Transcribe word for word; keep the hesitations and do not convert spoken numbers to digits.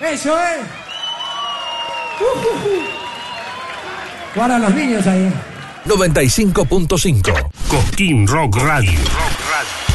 Eso es. Uh, uh, uh. Guarda los niños ahí. noventa y cinco punto cinco Cosquín Rock Radio. Rock Radio.